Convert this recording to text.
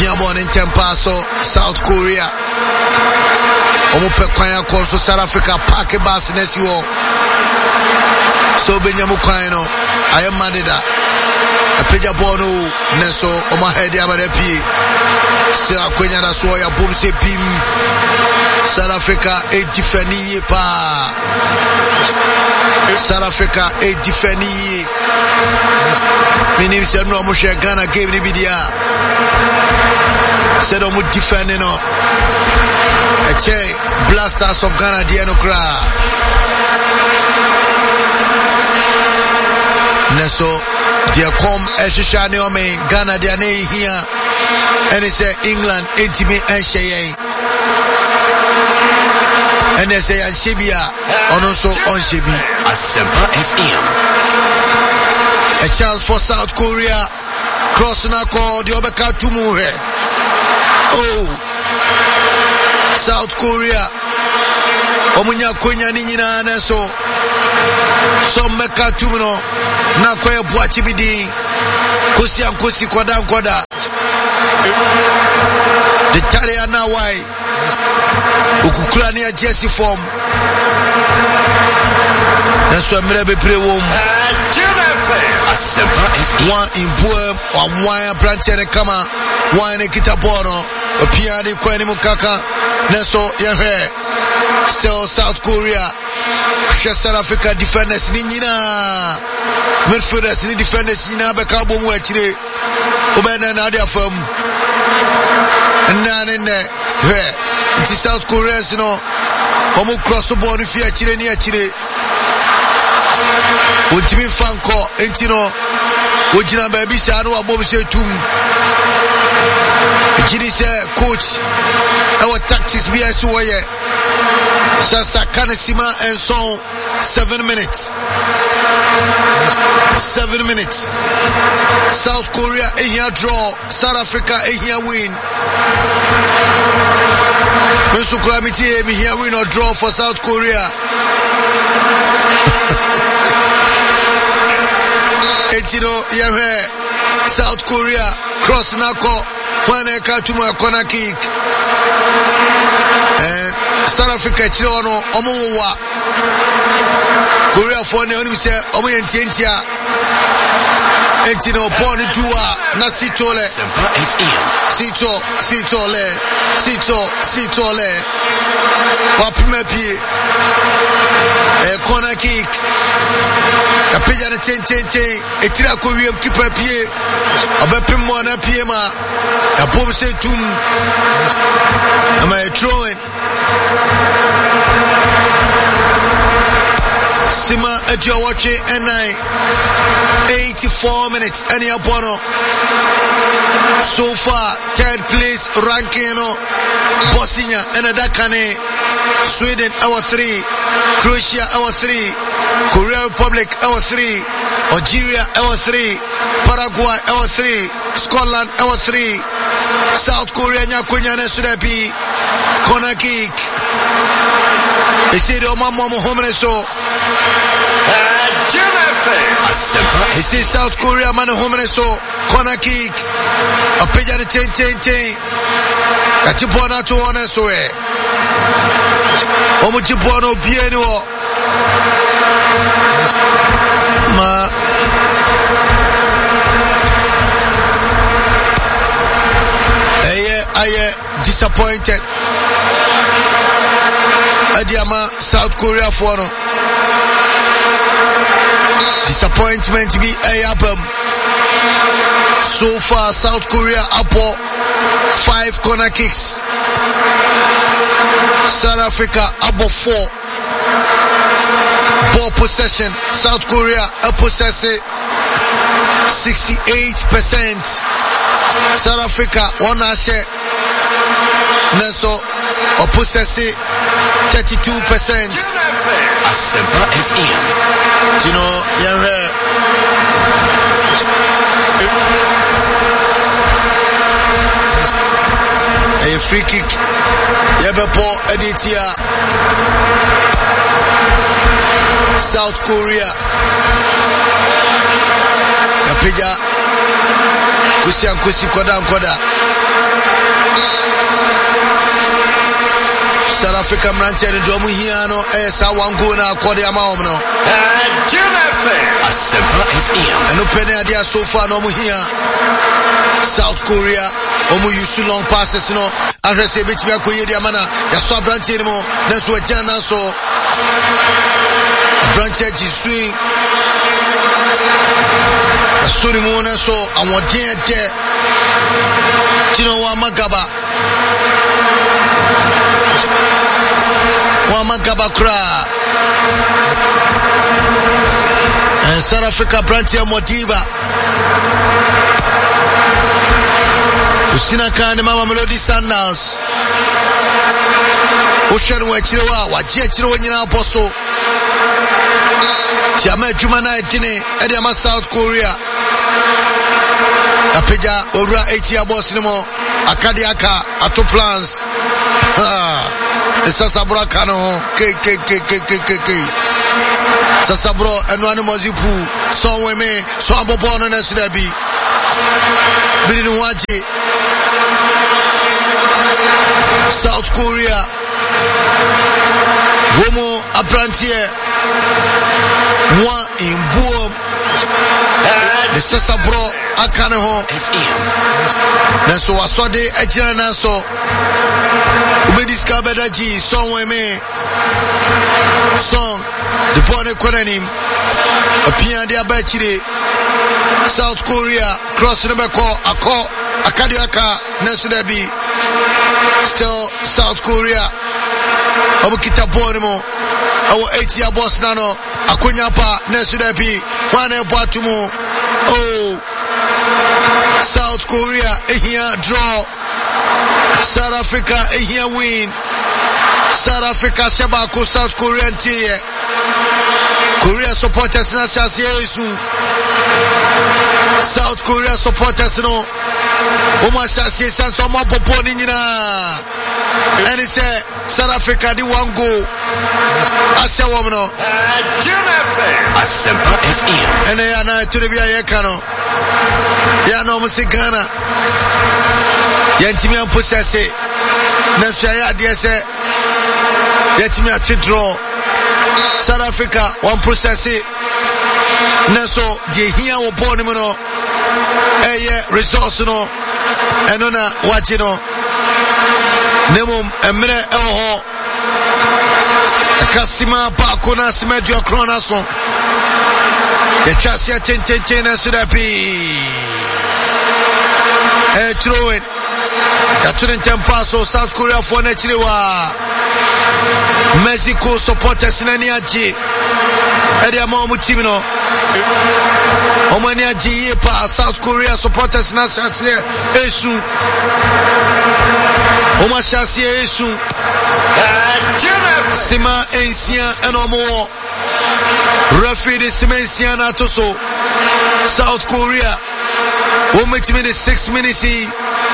born in Tempaso, South Korea. Omupe kwanya konso South Africa park bus nesi wo. So benyamu kwano ayamadida. Apeja bono neso oma hedi amarepi. Se akwenya na so ya boom se bim. South Africa e defeni pa. South Africa e defeni. Minim se no mo she Ghana game ni bidia. Se do mo defend no. Eche Blasters of Ghana Diano Kra. Neso dia kom eshishane o me Ghana dia ne here. And it's England intimi ensheye. And they say Shibia on also on Shibi. Asempa FM. A chance for South Korea. Crossing a call the Obeka to move. Oh, South Korea. Omunya kwenya ninyina neso. So meka tumuno na kwa buachi bidi. Kosi ankosi kwada. The Talia na why ukukulania jersey form. That's why mrebe pre wom. One in Boem or one branch and kama one in Kitabono or Piani Kwani Mukaka Neso Yahe. Still South Korea. South Africa defenders Nina midfielders ni defenders Nina Bekabo Mwachire Ubena Nadia firm and none in there. It's South Koreans, you know. Omu cross the board if you are chile near Chile. Ujimi Fanko, Entino, Ujina Baby Shano, Abobse Tum. Jini say, coach, our tactics be as way. Sasa Kanesima and so 7 minutes. 7 minutes. South Korea in here draw. South Africa in here win. Mr. Kramiti me here win or draw for South Korea. Etino Yame South Korea cross Nako when Katuma corner kick. And South Africa Chirono Omowa Korea for the only say Omoyentia Etino Pon Dua Nasitole Sitole Wapimepi corner kick a pigeon a tira Korean keeper pie a bepimona piema a bomb say tum am I throwing Sima at your watching and 84 minutes any abono. So far, third place ranking Bosnia and Adakane, Sweden our 3, Croatia our 3, Korea Republic our 3, Algeria our 3, Paraguay our 3, Scotland our 3, South Korea Nyakunya Nesudepi, corner kick. They say the Omama Mohammed so. He says South Korea man home so corner kick a page at 10 that you born out to one so Omuchibono Bieno ma I disappointed Adiama South Korea for disappointment be a album. So far South Korea up 5 corner kicks. South Africa up 4. Ball possession. South Korea possess 68%. South Africa one ashe. Neso possess 32%. Asempa FM. You know, yeah. A free kick. Yabepo Editia. South Korea. Yapija. Kusi koda. South Africa Manchester and Domuhiano, Sawanguna, Kodiamano. And Openadia so far no here. South Korea, Omu used long passes, no. I say, bitch, me a Koyamana, Yaswa branch anymore. That's what Jana so. Branch edge is swing. Surimona so, I want dear. Tino Wamagaba. Wamagabakra and South Africa Brantia Motiva Usina Khan Mama Melody Sandals Ocean Wachiwa Wachiro in Apostle Chame Jumana Tine Ediama South Korea Apeja Ora 80 Abosinimo Akadiaka Ato plans Sasabro Kano Sasabro and one Mozipu so women so Abobon and Sudabi Bidin Waji South Korea Womo Apprentier one in Boom the Sasabro Akano Naso Aswade Ejana so Ubediska Bedaji song women song the Pone Korenim Apia dia Bachide South Korea crossing the Beko Ako Akadiaka Nesudabi still South Korea Abukita Bonimo our 8-year boss nano Akunyapa Nesudabi Wane Batumo oh South Korea here draw South Africa here win South Africa Shabako South Korean team Korea supporters na association South Korea supporters no Oma association so mo popo ni nyina and he say South Africa di one go Asia woman Asempa FM and they are na to the via kano ya no musikana Yantimi possesse Nashaya DSA Yantimi Chidro South Africa one process Naso Jehia will born him no resource no and on watching no Nemum Emre Elho Kasima Pakuna Simedio Cronason the Chasia Tintin Sudapi throw it Yatunin Tempaso, South Korea for Nechiwa Mexico supporters in any aji Edia Momu Chimino Omania G pa South Korea supporters na Shasia Esu Oma Shasia Esu Sima Asia and Omo Referee Simensia Natoso South Korea 1 minute 6 minutes